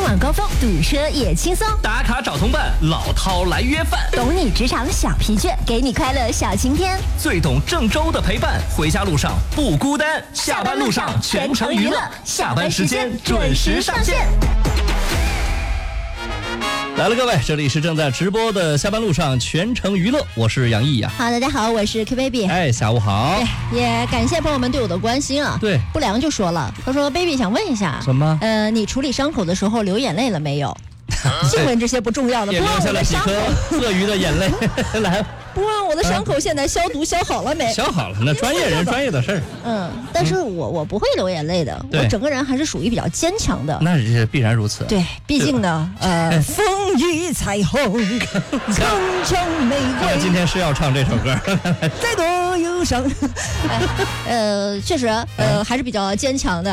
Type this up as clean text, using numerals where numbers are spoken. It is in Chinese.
晚高峰，堵车也轻松。 打卡找同伴，老饕来约饭。 懂你职场小疲倦，给你快乐小晴天。 最懂郑州的陪伴，回家路上不孤单，下班路上全程娱乐，下班时间准时上线。来了，各位，这里是正在直播的下班路上全程娱乐，我是杨毅呀。 好，大家好，我是 Q Baby。 哎，下午好。 对，也感谢朋友们对我的关心啊。 对， 不良就说了，他说 Baby 想问一下， 什么？ 你处理伤口的时候流眼泪了没有？净问这些不重要的， 也留下了几颗鳄鱼的眼泪。来， 不问我的伤口现在消毒消好了没？ 消好了，那专业人专业的事儿。 但是我不会流眼泪的，我整个人还是属于比较坚强的。 那是必然如此。 对，毕竟呢，风雨彩虹，层层玫瑰。 今天是要唱这首歌。 再多忧伤，确实，还是比较坚强的。